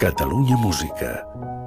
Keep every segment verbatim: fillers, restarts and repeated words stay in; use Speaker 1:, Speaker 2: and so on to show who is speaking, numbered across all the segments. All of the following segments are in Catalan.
Speaker 1: Catalunya Música.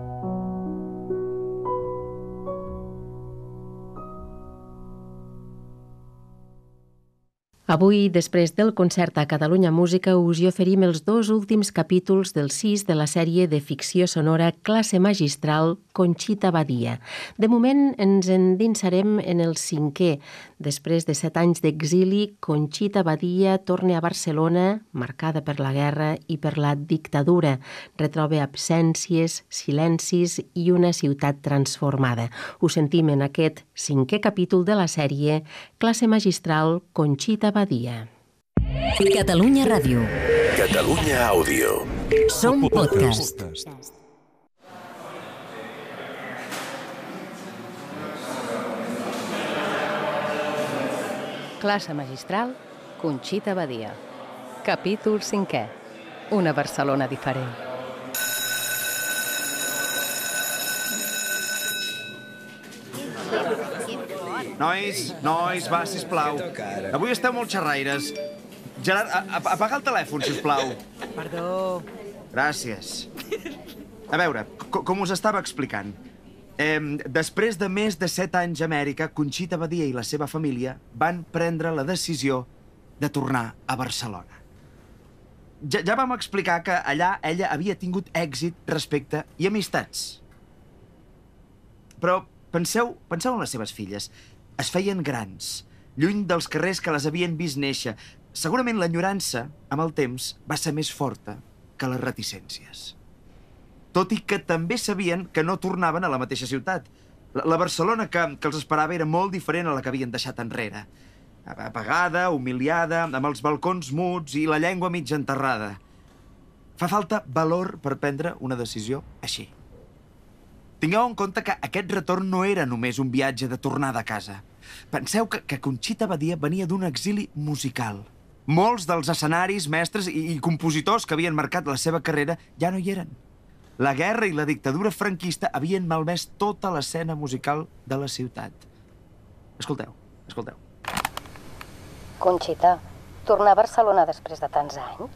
Speaker 2: Avui, després del concert a Catalunya Música, us hi oferim els dos últims capítols del sis de la sèrie de ficció sonora Classe Magistral Conxita Badia. De moment ens endinsarem en el cinquè. Després de set anys d'exili, Conxita Badia torna a Barcelona, marcada per la guerra i per la dictadura. Retroba absències, silencis i una ciutat transformada. Ho sentim en aquest cinquè capítol de la sèrie Classe Magistral Conxita Badia.
Speaker 3: Catalunya Ràdio.
Speaker 1: Catalunya Àudio.
Speaker 3: Som podcast.
Speaker 4: Classe Magistral Conxita Badia. Capítol cinquè. Una Barcelona diferent.
Speaker 5: Nois, nois, va, sisplau. Avui esteu molt xerraires. Gerard, a, a, apaga el telèfon, sisplau.
Speaker 6: Perdó.
Speaker 5: Gràcies. A veure, co com us estava explicant, eh, després de més de set anys a Amèrica, Conxita Badia i la seva família van prendre la decisió de tornar a Barcelona. Ja, ja vam explicar que allà ella havia tingut èxit, respecte i amistats. Però penseu, penseu en les seves filles. Es feien grans, lluny dels carrers que les havien vist néixer. Segurament l'enyorança, amb el temps, va ser més forta que les reticències. Tot i que també sabien que no tornaven a la mateixa ciutat. La, la Barcelona que, que els esperava era molt diferent a la que havien deixat enrere. Apagada, humiliada, amb els balcons muts i la llengua mig enterrada. Fa falta valor per prendre una decisió així. Tingueu en compte que aquest retorn no era només un viatge de tornada a casa. Penseu que, que Conxita Badia venia d'un exili musical. Molts dels escenaris, mestres i, i compositors que havien marcat la seva carrera ja no hi eren. La guerra i la dictadura franquista havien malmès tota l'escena musical de la ciutat. Escolteu, escolteu.
Speaker 7: Conxita, tornar a Barcelona després de tants anys